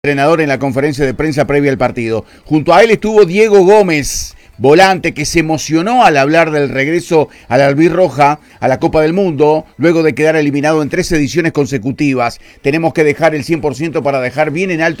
Entrenador en la conferencia de prensa previa al partido. Junto a él estuvo Diego Gómez, volante, que se emocionó al hablar del regreso a la albirroja a la Copa del Mundo, luego de quedar eliminado en 3 ediciones consecutivas. Tenemos que dejar el 100% para dejar bien en alto